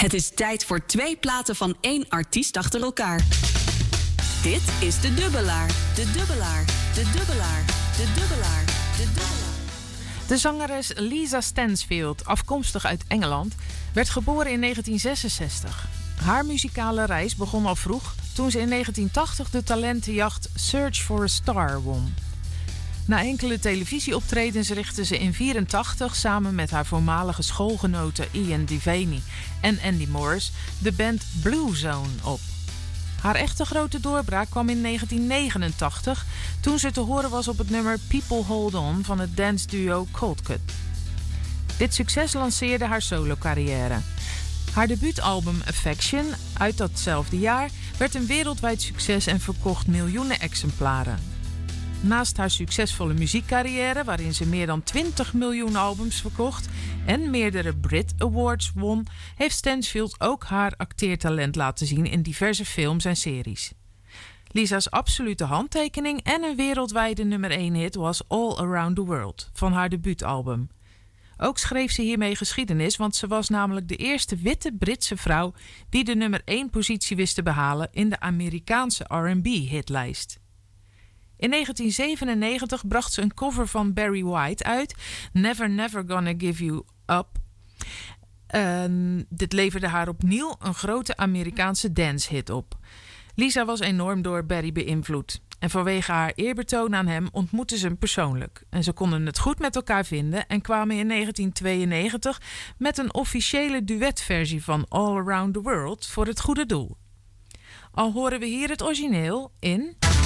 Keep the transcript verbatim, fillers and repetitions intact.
Het is tijd voor twee platen van één artiest achter elkaar. Dit is De Dubbelaar, De Dubbelaar, De Dubbelaar, De Dubbelaar, De Dubbelaar. De zangeres Lisa Stansfield, afkomstig uit Engeland, werd geboren in negentien zesenzestig. Haar muzikale reis begon al vroeg toen ze in negentien tachtig de talentenjacht Search for a Star won. Na enkele televisieoptredens richtte ze in negentien vierentachtig samen met haar voormalige schoolgenoten Ian Devaney en Andy Morris de band Blue Zone op. Haar echte grote doorbraak kwam in negentien negenentachtig toen ze te horen was op het nummer People Hold On van het danceduo Cold Cut. Dit succes lanceerde haar solo-carrière. Haar debuutalbum Affection uit datzelfde jaar werd een wereldwijd succes en verkocht miljoenen exemplaren. Naast haar succesvolle muziekcarrière, waarin ze meer dan twintig miljoen albums verkocht en meerdere Brit Awards won, heeft Stansfield ook haar acteertalent laten zien in diverse films en series. Lisa's absolute handtekening en een wereldwijde nummer één hit was All Around the World van haar debuutalbum. Ook schreef ze hiermee geschiedenis, want ze was namelijk de eerste witte Britse vrouw die de nummer één positie wist te behalen in de Amerikaanse R en B-hitlijst. In negentien zevenennegentig bracht ze een cover van Barry White uit, Never Never Gonna Give You Up. Uh, dit leverde haar opnieuw een grote Amerikaanse dancehit op. Lisa was enorm door Barry beïnvloed. En vanwege haar eerbetoon aan hem ontmoetten ze hem persoonlijk. En ze konden het goed met elkaar vinden en kwamen in negentien tweeënnegentig met een officiële duetversie van All Around the World voor het goede doel. Al horen we hier het origineel in